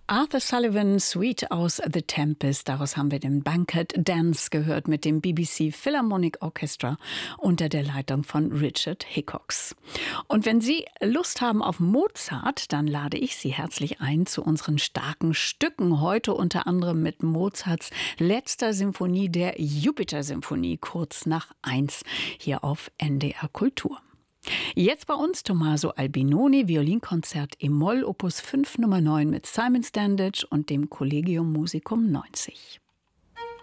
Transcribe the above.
Arthur Sullivan Suite aus The Tempest. Daraus haben wir den Banquet Dance gehört mit dem BBC Philharmonic Orchestra unter der Leitung von Richard Hickox. Und wenn Sie Lust haben auf Mozart, dann lade ich Sie herzlich ein zu unseren starken Stücken. Heute unter anderem mit Mozarts letzter Symphonie, der Jupiter-Symphonie, kurz nach 1 hier auf NDR Kultur. Jetzt bei uns Tommaso Albinoni, Violinkonzert E-Moll, Opus 5 Nummer 9 mit Simon Standage und dem Collegium Musicum 90.